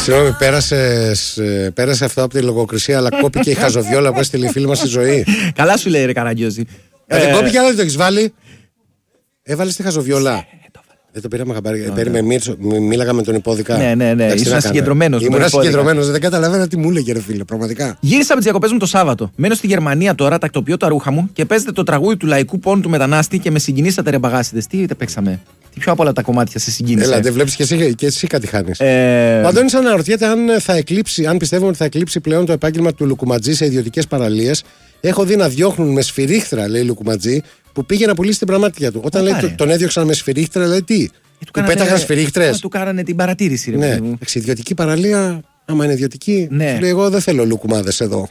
Συγγνώμη, πέρασε αυτό από τη λογοκρισία, αλλά κόπηκε η χαζοβιόλα που έστειλε η φίλη μας στη ζωή. Καλά σου λέει, ρε Καραγκιόζη. Δεν κόπηκε, αλλά δεν το έχεις βάλει. Έβαλες τη χαζοβιόλα. Δεν το πήραμε χαμπάρι. Μίλαγα με τον υπόδικα. Ναι. Ήσουν συγκεντρωμένος. Ήμουν συγκεντρωμένος. Δεν καταλαβαίνω τι μου έλεγε, ρε φίλε, πραγματικά. Γύρισα από τις διακοπές μου το Σάββατο. Μένω στη Γερμανία τώρα, τακτοποιώ τα ρούχα μου και παίζετε το τραγούδι του λαϊκού πόνου του μετανάστη και με συγκινήσατε, ρε μπαγάσιδες. Τι παίξαμε. Τι πιο απ' όλα τα κομμάτια σε συγκίνησε. Έλα, δεν βλέπεις και εσύ κάτι χάνεις. Ο Αντώνης αναρωτιέται αν πιστεύουμε ότι θα εκλείψει πλέον το επάγγελμα του λουκουματζή σε ιδιωτικές παραλίες. Έχω δει να διώχνουν με σφυρίχτρα, λέει λουκουματζή, που πήγε να πουλήσει την πραγματικιά του. Όταν λέει τον έδιωξαν με σφυρίχτρα, λέει τι. Του πέταγαν σφυρίχτρες. Του κάνανε την παρατήρηση, ρε. Ναι, ιδιωτική παραλία, άμα είναι ιδιωτική. Ναι. Λέει, εγώ δεν θέλω λουκουμάδες εδώ.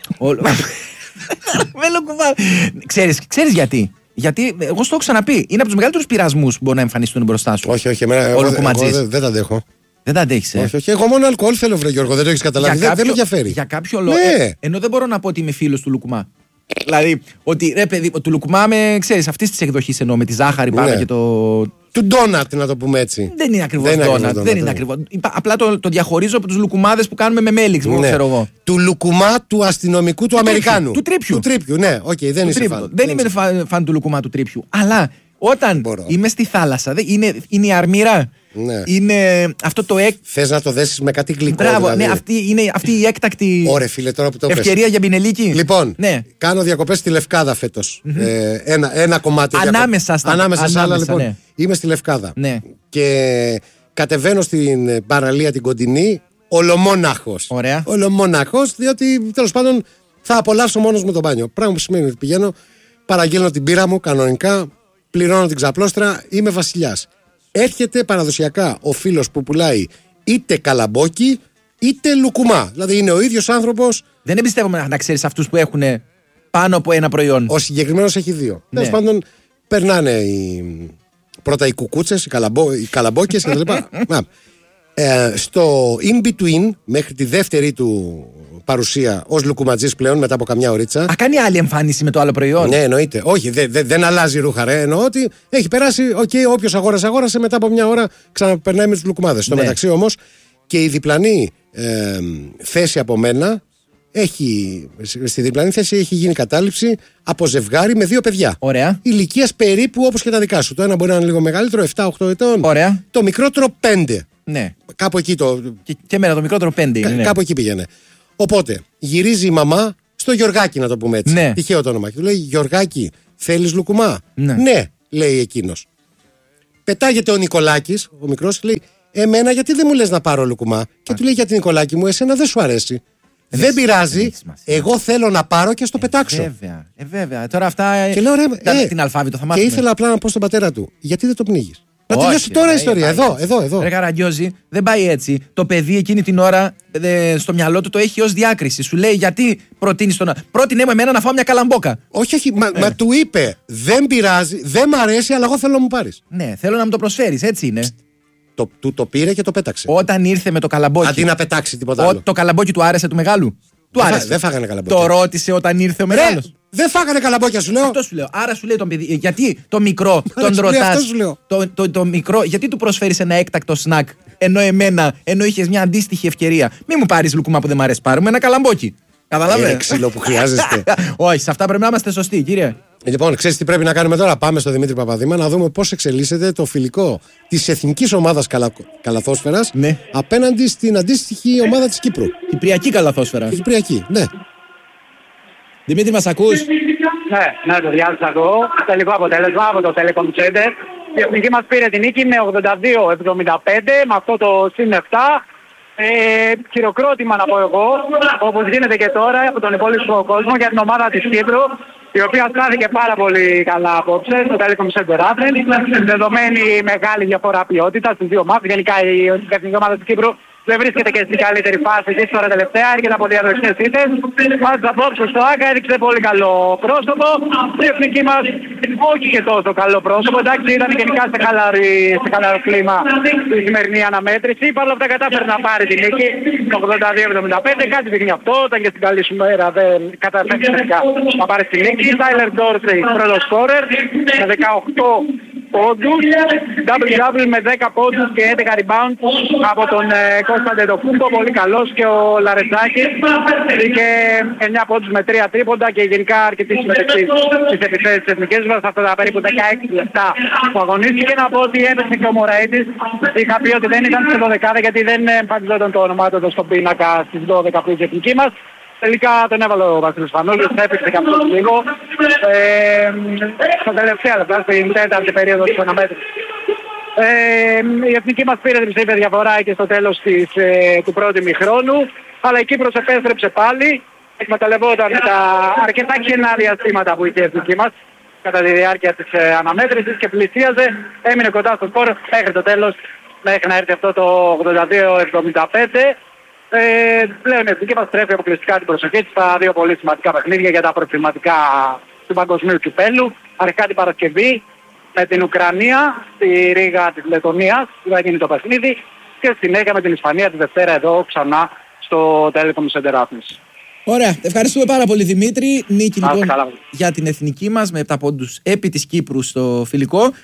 Με λουκουμάδες. Ξέρεις γιατί. Γιατί εγώ στο έχω ξαναπεί. Είναι από τους μεγαλύτερους πειρασμούς που μπορεί να εμφανιστούν μπροστά σου. Όχι, εγώ δεν τα αντέχω. Δεν τα αντέχεις, Όχι, εγώ μόνο αλκοόλ θέλω, βρε Γιώργο, δεν το έχεις καταλάβει. Δεν με ενδιαφέρει. Για κάποιο λόγο. Ενώ δεν μπορώ να πω ότι είμαι φίλος του λουκουμά. Δηλαδή, ότι ρε παιδί, του λουκουμά με, ξέρεις, αυτή τη εκδοχή εννοώ, με τη ζάχαρη πάνω και το. Του ντόνατ, να το πούμε έτσι. Δεν είναι ακριβώς ντόνατ. Δεν είναι ακριβώς. Απλά το διαχωρίζω από τους λουκουμάδες που κάνουμε με μέλιξ, ξέρω εγώ. Του λουκουμά του αστυνομικού του Αμερικάνου. Του τρίπιου. Του τρίπιου, ναι, οκ, δεν είσαι φαν. Δεν είμαι φαν του λουκουμά του τρίπιου. Αλλά όταν είμαι στη θάλασσα, είναι η αρμύρα. Ναι. Είναι αυτό το Θες να το δέσεις με κάτι γλυκό. Μπράβο, δηλαδή. Ναι, αυτή η έκτακτη φίλε, τώρα που το ευκαιρία για μπινελίκι. Λοιπόν, κάνω διακοπές στη Λευκάδα φέτος. Ένα κομμάτι. Ανάμεσα σε άλλα, λοιπόν. Ναι. Είμαι στη Λευκάδα. Ναι. Και κατεβαίνω στην παραλία την κοντινή ολομόναχος. Ωραία. Ολομόναχος, διότι τέλος πάντων θα απολαύσω μόνος μου το μπάνιο. Πράγμα που σημαίνει ότι πηγαίνω, παραγγέλνω την πύρα μου κανονικά, πληρώνω την ξαπλώστρα, είμαι βασιλιάς. Έρχεται παραδοσιακά ο φίλος που πουλάει είτε καλαμπόκι είτε λουκουμά. Δηλαδή είναι ο ίδιος άνθρωπος. Δεν εμπιστεύομαι να ξέρεις αυτούς που έχουν πάνω από ένα προϊόν. Ο συγκεκριμένος έχει δύο. Τέλος πάντων, περνάνε πρώτα οι κουκούτσες, οι καλαμπόκες κτλ. Στο in-between, μέχρι τη δεύτερη του παρουσία ως λουκουματζής πλέον, μετά από καμιά ωρίτσα. Κάνει άλλη εμφάνιση με το άλλο προϊόν. Ναι, εννοείται. Όχι, δεν αλλάζει ρούχα, ρε. Εννοώ ότι έχει περάσει. Όποιος αγόρασε, μετά από μια ώρα ξαναπερνάει με τους λουκουμάδες. Στο μεταξύ όμως και η διπλανή θέση από μένα. Στη διπλανή θέση έχει γίνει κατάληψη από ζευγάρι με δύο παιδιά. Ωραία. Ηλικίας περίπου όπως και τα δικά σου. Το ένα μπορεί να είναι λίγο μεγαλύτερο, 7-8 ετών. Ωραία. Το μικρότερο 5. Ναι. Κάπου εκεί Και εμένα το μικρότερο 5 είναι. Κάπου εκεί πήγαινε. Οπότε γυρίζει η μαμά στο Γιωργάκη, να το πούμε έτσι. Ναι. Τυχαίο το όνομα. Και του λέει: Γιωργάκη, θέλεις λουκουμά? Ναι, λέει εκείνος. Πετάγεται ο Νικολάκης, ο μικρός, λέει: Εμένα γιατί δεν μου λες να πάρω λουκουμά? Και του λέει: Γιατί, Νικολάκη μου, εσένα δεν σου αρέσει. Δεν πειράζει, εγώ θέλω να πάρω και στο πετάξω. Βέβαια. Τώρα αυτά. Και λέω, την αλφάβητο θα μάθουμε. Και ήθελα απλά να πω στον πατέρα του: Γιατί δεν το πνίγεις? Να τελειώσει τώρα η ιστορία. Εδώ. Ρε Καραγκιόζη, δεν πάει έτσι. Το παιδί εκείνη την ώρα στο μυαλό του το έχει ως διάκριση. Σου λέει: Γιατί προτείνεις τον. Πρότεινε μου εμένα να φάω μια καλαμπόκα. Όχι, μα του είπε: Δεν πειράζει, δεν μ' αρέσει, αλλά εγώ θέλω να μου πάρεις. Ναι, θέλω να μου το προσφέρεις, έτσι είναι. Του το πήρε και το πέταξε. Όταν ήρθε με το καλαμπόκι. Αντί να πετάξει τίποτα άλλο. Το καλαμπόκι του άρεσε του μεγάλου? Του άρεσε. Δεν φάγανε καλαμπόκια. Το ρώτησε όταν ήρθε ο μεγάλος. Δεν φάγανε καλαμπόκια, σου λέω. Αυτό σου λέω. Άρα σου λέει τον παιδί, γιατί το μικρό τον ρωτάς. Το μικρό, γιατί του προσφέρεις ένα έκτακτο σνακ, ενώ είχες μια αντίστοιχη ευκαιρία. Μην μου πάρεις λουκουμά που δεν μ' αρέσει, πάρουμε ένα καλαμπόκι. Καταλαβαίνετε. Είναι ξύλο που χρειάζεστε. Όχι, σε αυτά πρέπει να είμαστε σωστοί, κύριε. Λοιπόν, ξέρεις τι πρέπει να κάνουμε τώρα? Πάμε στο Δημήτρη Παπαδήμα να δούμε πώς εξελίσσεται το φιλικό της εθνικής ομάδας καλαθόσφαιρας απέναντι στην αντίστοιχη ομάδα της Κύπρου. Κυπριακή καλαθόσφαιρα. Κυπριακή, ναι. Δημήτρη, μας ακούς? Ναι, το διάλυσα εγώ. Τελικό αποτέλεσμα από το Telecom Center. Η εθνική μας πήρε την νίκη με 82-75 με αυτό το συν 7. Χειροκρότημα να πω εγώ, όπως γίνεται και τώρα από τον υπόλοιπο κόσμο, για την ομάδα της Κύπρου, η οποία στάθηκε πάρα πολύ καλά απόψε στο Telecom Center Athens, δεδομένη μεγάλη διαφορά ποιότητας στις δύο ομάδες. Γενικά η εθνική ομάδα της Κύπρου δεν βρίσκεται και στην καλύτερη φάση της τώρα τελευταία, έρχεται από διαδοχικές ήττες. Μάλιστα απόψε στο ΆΚΑ έδειξε πολύ καλό πρόσωπο. Η εθνική μας όχι και τόσο καλό πρόσωπο. Εντάξει, ήταν γενικά σε χαλαρό κλίμα η σημερινή αναμέτρηση. Παρ' όλα αυτά κατάφερε να πάρει την νίκη το 82-75. Κάτι δείχνει αυτό. Όταν και στην καλή σου μέρα δεν καταφέρει να πάρει την νίκη. Τάιλερ Ντόρσεϊ, πρώτο σκόρερ, με 18 πόντους, double-double με 10 πόντους και 11 rebound από τον Κώστα Αντετοκούμπο, πολύ καλός, και ο Λαρετζάκης είχε 9 πόντους με 3 τρίποντα και γενικά αρκετή συμμετοχή στις επιθέσεις της εθνικής μας, αυτά τα περίπου 16 λεπτά που αγωνίστηκε. Να πω ότι έπεσε και ο Μωραΐτης, είχα πει ότι δεν ήταν σε 12 γιατί δεν εμφανιζόταν το όνομά του εδώ στον πίνακα στις 12 που είχε η εθνική μας. Τελικά τον έβαλε ο Βασίλης Φανούλης, έπαιξε και αυτός λίγο στα τελευταία λεπτά, στην τέταρτη περίοδο της αναμέτρησης. Η εθνική μας πήρε την ψήφια διαφορά και στο τέλος του πρώτου ημιχρόνου, αλλά η Κύπρος επέστρεψε πάλι, εκμεταλλευόταν τα αρκετά κενά διαστήματα που είχε η εθνική μας κατά τη διάρκεια της αναμέτρησης και πλησίαζε, έμεινε κοντά στο σκορ μέχρι το τέλος, μέχρι να έρθει αυτό το 82-75. Πλέον η εθνική μας τρέφει αποκλειστικά την προσοχή της στα δύο πολύ σημαντικά παιχνίδια για τα προκριματικά του παγκοσμίου κυπέλλου. Αρχικά την Παρασκευή με την Ουκρανία στη Ρήγα της Λετωνίας, θα γίνει το παιχνίδι, και συνέχεια με την Ισπανία τη Δευτέρα εδώ ξανά στο Telecom Center Athens. Ωραία, ευχαριστούμε πάρα πολύ Δημήτρη. Νίκη λοιπόν για την εθνική μας με 7 πόντους επί της Κύπρου στο φιλικό.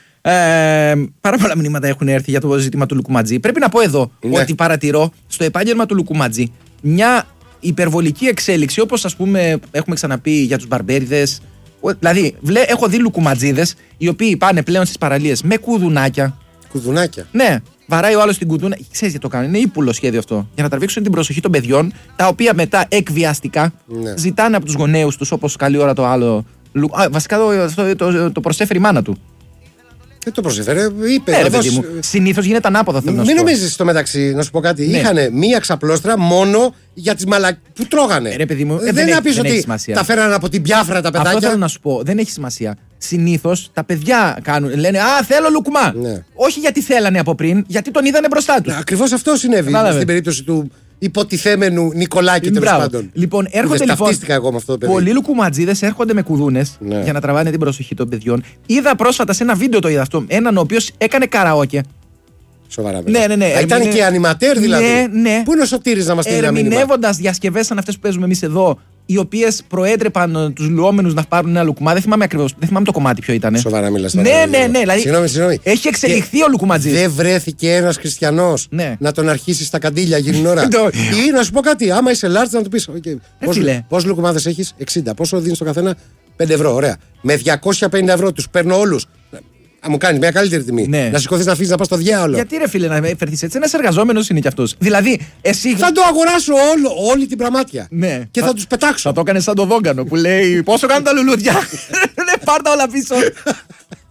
Πάρα πολλά μηνύματα έχουν έρθει για το ζήτημα του Λουκουμαντζή. Πρέπει να πω εδώ ότι παρατηρώ στο επάγγελμα του Λουκουμαντζή μια υπερβολική εξέλιξη, όπως ας πούμε έχουμε ξαναπεί για τους μπαρμπέριδες. Δηλαδή, έχω δει Λουκουμαντζίδες οι οποίοι πάνε πλέον στις παραλίες με κουδουνάκια. Κουδουνάκια. Ναι, βαράει ο άλλος την κουδούνα. Ξέρεις γιατί το κάνουν, είναι ύπουλο σχέδιο αυτό. Για να τραβήξουν την προσοχή των παιδιών, τα οποία μετά εκβιαστικά ζητάνε από τους γονέους τους, όπως καλή ώρα το άλλο. Βασικά το προσέφερε η μάνα του. Δεν το προσέφερε, είπε. Συνήθως γίνεται ανάποδα, θέλω να σου πω. Μην νομίζεις στο μεταξύ, να σου πω κάτι. Ναι. Είχαν μία ξαπλώστρα μόνο για τις που τρώγανε. Ρε παιδί μου, δεν είναι πεις ότι τα φέρανε από την Πιάφρα τα παιδάκια. Αυτό θέλω να σου πω, δεν έχει σημασία. Συνήθως τα παιδιά λένε «Α, θέλω λουκουμά». Ναι. Όχι γιατί θέλανε από πριν, γιατί τον είδανε μπροστά τους. Ακριβώς αυτό συνέβη στην περίπτωση του υποτιθέμενου Νικολάκη, τέλος πάντων. Λοιπόν, έρχονται εγώ με αυτό το παιδί. Πολλοί λουκουμαντζίδες έρχονται με κουδούνες για να τραβάνε την προσοχή των παιδιών. Είδα πρόσφατα σε ένα βίντεο το είδα αυτό. Έναν ο οποίος έκανε καραόκε. Σοβαρά. Ναι. Ήταν και ανιματέρ δηλαδή. Ναι. Πού είναι ο Σωτήρης να μας στείλει ένα μήνυμα. Ερμηνεύοντας διασκευές σαν αυτές που παίζουμε εμείς εδώ, οι οποίες προέτρεπαν τους λουόμενους να πάρουν ένα λουκουμά. Δεν θυμάμαι ακριβώς, δεν θυμάμαι το κομμάτι ποιο ήταν. Σοβαρά μιλάς. Ναι. Δηλαδή, συγγνώμη. έχει εξελιχθεί ο Λουκουμαντζής. Δεν βρέθηκε ένας χριστιανός να τον αρχίσει στα καντήλια εκείνη την ώρα. Ή να σου πω κάτι, άμα είσαι large να του πεις πόσους λουκουμάδες έχεις, 60. Πόσο δίνεις το καθένα, 5 ευρώ. Ωραία. Με 250 ευρώ τους παίρνω όλους. Να μου κάνει μια καλύτερη τιμή. Ναι. Να σηκωθείς να αφήσεις να πας στο διάολο. Γιατί ρε φίλε να φερθείς έτσι, ένας εργαζόμενος είναι κι αυτός. Δηλαδή, εσύ. Θα το αγοράσω όλη την πραμάτια. Ναι. Και θα τους πετάξω. Θα το έκανες σαν το Δόγκανο που λέει πόσο κάνουν τα λουλούδια. Ναι, πάρ' τα όλα πίσω.